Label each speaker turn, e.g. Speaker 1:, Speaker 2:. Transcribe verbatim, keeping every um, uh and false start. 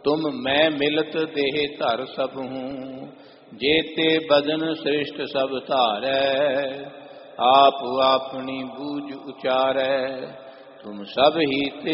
Speaker 1: तुम मैं मिलत देह धर सब हूँ। जेते बदन श्रेष्ठ सब धारै, आप अपनी बूझ उचारै। तुम सब ही ते